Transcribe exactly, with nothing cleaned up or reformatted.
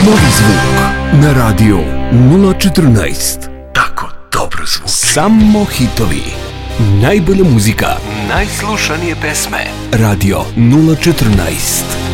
Novi zvuk na radio nula četrnaest. Tako dobro zvuk. Samo hitovi. Najbolja muzika. Najslušanije pesme. Radio nula četrnaest.